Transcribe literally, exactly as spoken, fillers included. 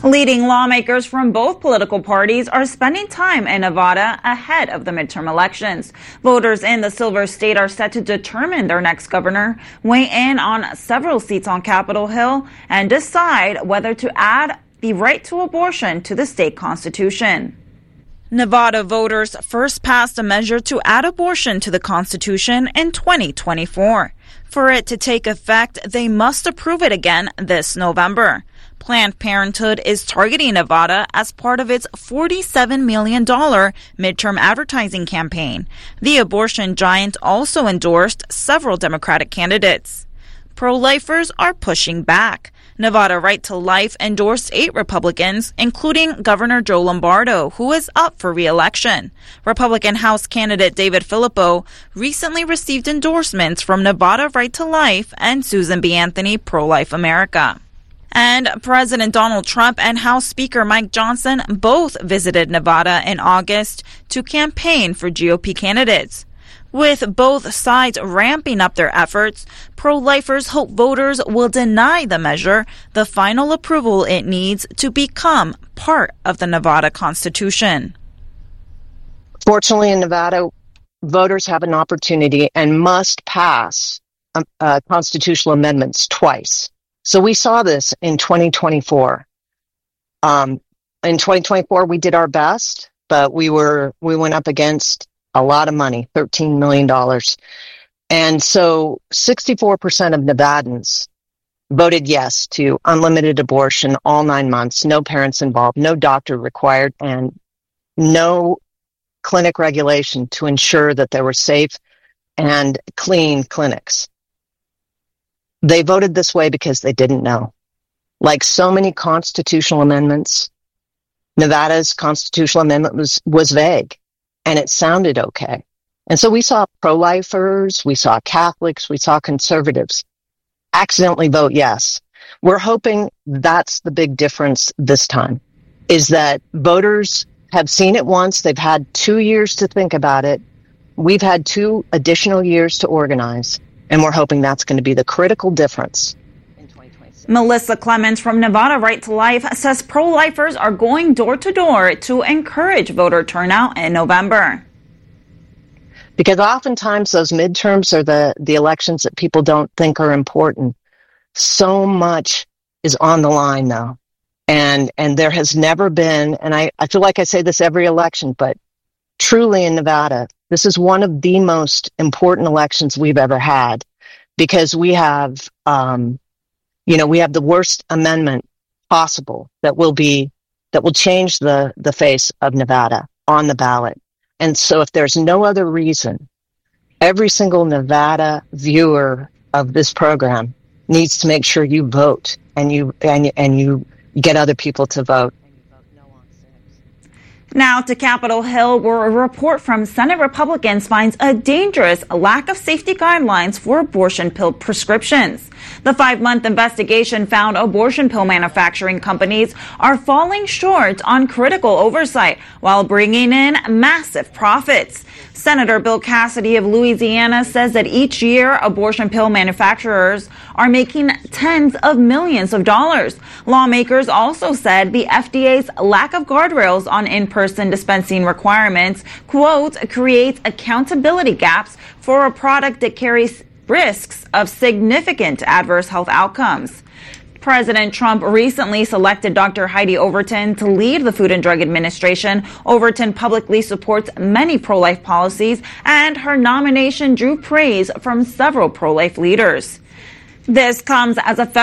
Leading lawmakers from both political parties are spending time in Nevada ahead of the midterm elections. Voters in the Silver State are set to determine their next governor, weigh in on several seats on Capitol Hill, and decide whether to add the right to abortion to the state constitution. Nevada voters first passed a measure to add abortion to the Constitution in twenty twenty-four. For it to take effect, they must approve it again this November. Planned Parenthood is targeting Nevada as part of its forty-seven million dollars midterm advertising campaign. The abortion giant also endorsed several Democratic candidates. Pro-lifers are pushing back. Nevada Right to Life endorsed eight Republicans, including Governor Joe Lombardo, who is up for re-election. Republican House candidate David Filippo recently received endorsements from Nevada Right to Life and Susan B. Anthony Pro-Life America. And President Donald Trump and House Speaker Mike Johnson both visited Nevada in August to campaign for G O P candidates. With both sides ramping up their efforts, pro-lifers hope voters will deny the measure the final approval it needs to become part of the Nevada Constitution. Fortunately, in Nevada, voters have an opportunity and must pass um, uh, constitutional amendments twice. So we saw this in twenty twenty-four. Um, in twenty twenty-four, we did our best, but we were we went up against a lot of money, thirteen million dollars. And so sixty-four percent of Nevadans voted yes to unlimited abortion all nine months, no parents involved, no doctor required, and no clinic regulation to ensure that there were safe and clean clinics. They voted this way because they didn't know. Like so many constitutional amendments, Nevada's constitutional amendment was, was vague, and it sounded okay. And so we saw pro-lifers, we saw Catholics, we saw conservatives accidentally vote yes. We're hoping that's the big difference this time, is that voters have seen it once. They've had two years to think about it. We've had two additional years to organize. And we're hoping that's going to be the critical difference in twenty twenty-six. Melissa Clemens from Nevada Right to Life says pro-lifers are going door to door to encourage voter turnout in November. Because oftentimes those midterms are the, the elections that people don't think are important. So much is on the line, though. And and there has never been, and I, I feel like I say this every election, but truly in Nevada, this is one of the most important elections we've ever had, because we have, um, you know, we have the worst amendment possible that will be, that will change the, the face of Nevada on the ballot. And so if there's no other reason, every single Nevada viewer of this program needs to make sure you vote and you, and, and you get other people to vote. Now to Capitol Hill, where a report from Senate Republicans finds a dangerous lack of safety guidelines for abortion pill prescriptions. The five-month investigation found abortion pill manufacturing companies are falling short on critical oversight while bringing in massive profits. Senator Bill Cassidy of Louisiana says that each year abortion pill manufacturers are making tens of millions of dollars. Lawmakers also said the F D A's lack of guardrails on in-person dispensing requirements, quote, creates accountability gaps for a product that carries risks of significant adverse health outcomes. President Trump recently selected Doctor Heidi Overton to lead the Food and Drug Administration. Overton publicly supports many pro-life policies, and her nomination drew praise from several pro-life leaders. This comes as a federal